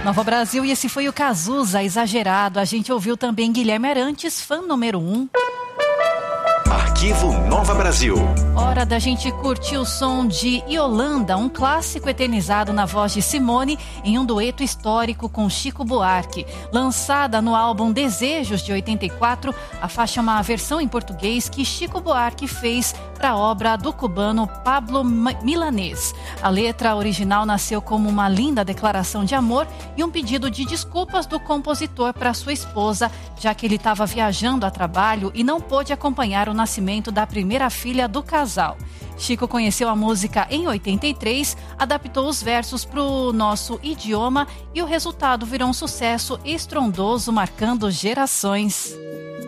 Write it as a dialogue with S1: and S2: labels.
S1: Nova Brasil, e esse foi o Cazuza, Exagerado. A gente ouviu também Guilherme Arantes, fã número 1.
S2: Arquivo Nova Brasil.
S1: Hora da gente curtir o som de Yolanda, um clássico eternizado na voz de Simone em um dueto histórico com Chico Buarque. Lançada no álbum Desejos, de 84, a faixa é uma versão em português que Chico Buarque fez para a obra do cubano Pablo Milanés. A letra original nasceu como uma linda declaração de amor e um pedido de desculpas do compositor para sua esposa, já que ele estava viajando a trabalho e não pôde acompanhar o nascimento da primeira filha do casal. Chico conheceu a música em 83, adaptou os versos para o nosso idioma e o resultado virou um sucesso estrondoso, marcando gerações.